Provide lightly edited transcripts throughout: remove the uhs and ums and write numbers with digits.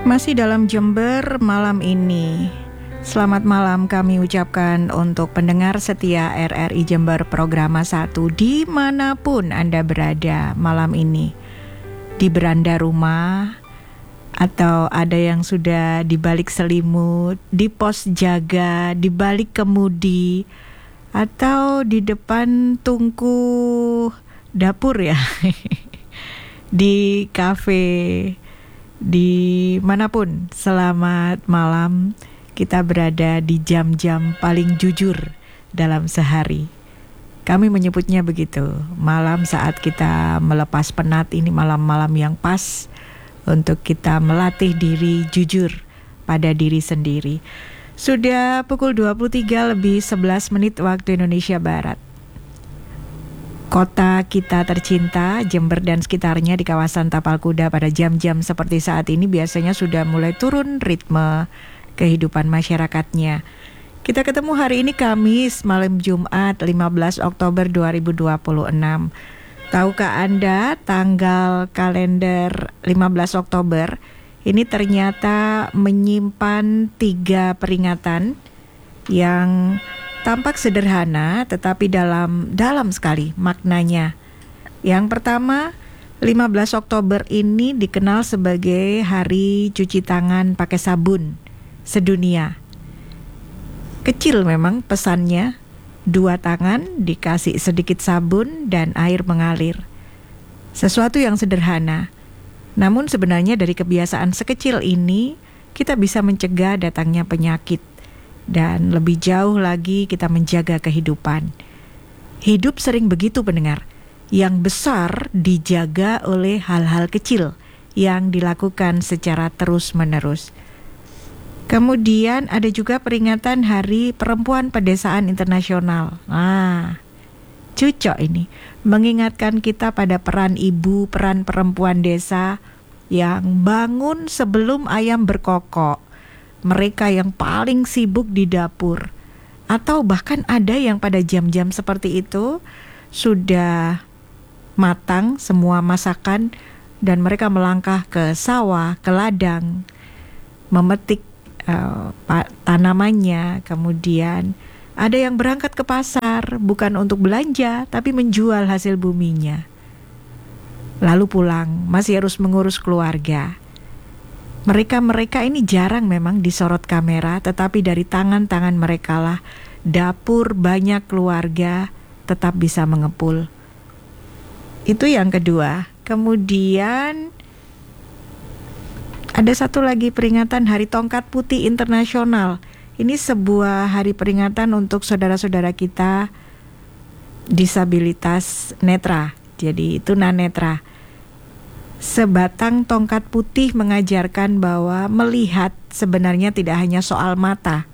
Masih dalam Jember malam ini. Selamat malam kami ucapkan untuk pendengar setia RRI Jember Programa 1 dimanapun Anda berada malam ini. Di beranda rumah, atau ada yang sudah di balik selimut, di pos jaga, di balik kemudi, atau di depan tungku dapur ya. Di kafe, di manapun. Selamat malam. Kita berada di jam-jam paling jujur dalam sehari. Kami menyebutnya begitu. Malam saat kita melepas penat, ini malam-malam yang pas untuk kita melatih diri jujur pada diri sendiri. Sudah pukul 23:11 waktu Indonesia Barat. Kota kita tercinta, Jember dan sekitarnya di kawasan Tapal Kuda pada jam-jam seperti saat ini biasanya sudah mulai turun ritme kehidupan masyarakatnya. Kita ketemu hari ini Kamis, malam Jumat 15 Oktober 2026. Tahukah Anda tanggal kalender 15 Oktober ini ternyata menyimpan 3 peringatan yang tampak sederhana tetapi dalam sekali maknanya. Yang pertama, 15 Oktober ini dikenal sebagai Hari Cuci Tangan Pakai Sabun sedunia. Kecil memang pesannya, 2 tangan dikasih sedikit sabun dan air mengalir. Sesuatu yang sederhana. Namun sebenarnya dari kebiasaan sekecil ini kita bisa mencegah datangnya penyakit. Dan lebih jauh lagi kita menjaga kehidupan. Hidup sering begitu pendengar. Yang besar dijaga oleh hal-hal kecil yang dilakukan secara terus-menerus. Kemudian ada juga peringatan Hari Perempuan Pedesaan Internasional. Cocok ini. Mengingatkan kita pada peran ibu, peran perempuan desa yang bangun sebelum ayam berkokok. Mereka yang paling sibuk di dapur. Atau bahkan ada yang pada jam-jam seperti itu sudah matang semua masakan dan mereka melangkah ke sawah, ke ladang, memetik tanamannya. Kemudian ada yang berangkat ke pasar bukan untuk belanja tapi menjual hasil buminya. Lalu pulang, masih harus mengurus keluarga. Mereka ini jarang memang disorot kamera, tetapi dari tangan-tangan mereka lah dapur banyak keluarga tetap bisa mengepul. Itu yang kedua. Kemudian ada satu lagi peringatan Hari Tongkat Putih Internasional. Ini sebuah hari peringatan untuk saudara-saudara kita disabilitas netra. Jadi tunanetra. Sebatang tongkat putih mengajarkan bahwa melihat sebenarnya tidak hanya soal mata.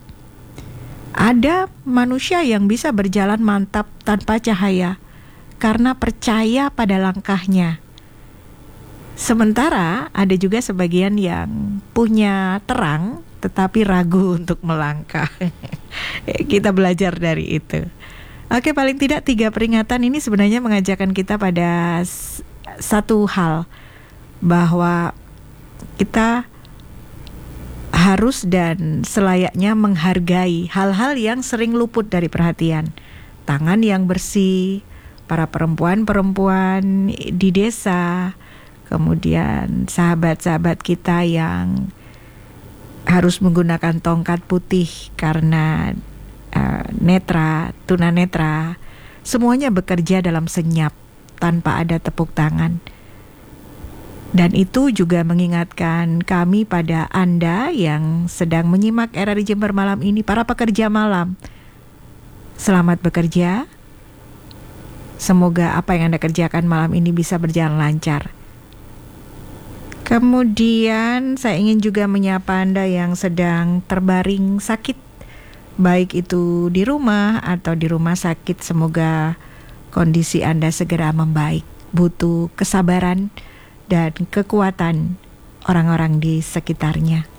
Ada manusia yang bisa berjalan mantap tanpa cahaya karena percaya pada langkahnya. Sementara ada juga sebagian yang punya terang tetapi ragu untuk melangkah. Kita belajar dari itu. Oke, paling tidak 3 peringatan ini sebenarnya mengajarkan kita pada satu hal, bahwa kita harus dan selayaknya menghargai hal-hal yang sering luput dari perhatian. Tangan yang bersih, para perempuan-perempuan di desa, kemudian sahabat-sahabat kita yang harus menggunakan tongkat putih karena netra, tunanetra, semuanya bekerja dalam senyap tanpa ada tepuk tangan. Dan itu juga mengingatkan kami pada Anda yang sedang menyimak RRI Jember malam ini, para pekerja malam. Selamat bekerja. Semoga apa yang Anda kerjakan malam ini bisa berjalan lancar. Kemudian saya ingin juga menyapa Anda yang sedang terbaring sakit, baik itu di rumah atau di rumah sakit. Semoga kondisi Anda segera membaik. Butuh kesabaran dan kekuatan orang-orang di sekitarnya.